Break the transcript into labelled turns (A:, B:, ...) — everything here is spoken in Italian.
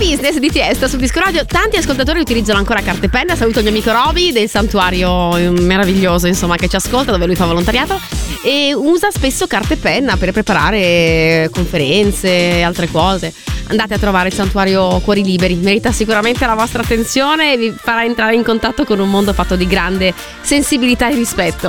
A: Business di Tiësto su Disco Radio. Tanti ascoltatori utilizzano ancora carta e penna. Saluto il mio amico Roby del santuario meraviglioso, insomma, che ci ascolta, dove lui fa volontariato e usa spesso carta e penna per preparare conferenze e altre cose. Andate a trovare il santuario Cuori Liberi, merita sicuramente la vostra attenzione e vi farà entrare in contatto con un mondo fatto di grande sensibilità e rispetto.